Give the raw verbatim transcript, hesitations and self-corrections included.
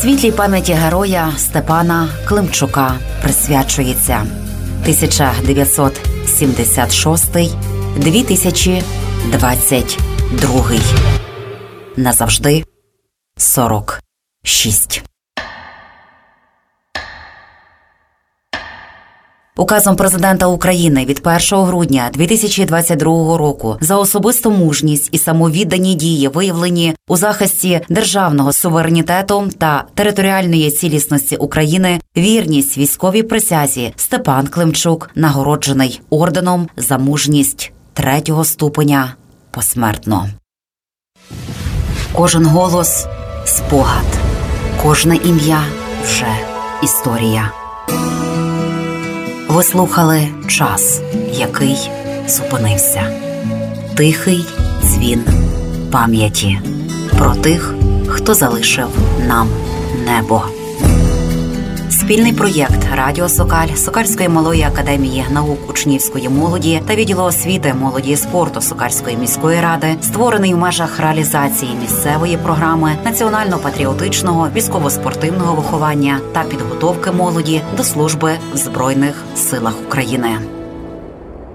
Світлій пам'яті героя Степана Климчука присвячується тисяча дев'ятсот сімдесят шостий - дві тисячі двадцять другий. Назавжди сорок шість. Указом президента України від першого грудня дві тисячі двадцять другого року за особисту мужність і самовіддані дії, виявлені у захисті державного суверенітету та територіальної цілісності України, вірність військовій присязі, Степан Климчук нагороджений орденом за мужність третього ступеня посмертно. Кожен голос – спогад, кожне ім'я – вже історія. Ви слухали «Час, який зупинився». Тихий дзвін пам'яті про тих, хто залишив нам небо. Спільний проєкт «Радіо Сокаль», Сокальської малої академії наук учнівської молоді та відділу освіти, молоді і спорту Сокальської міської ради, створений в межах реалізації місцевої програми національно-патріотичного військово-спортивного виховання та підготовки молоді до служби в Збройних силах України.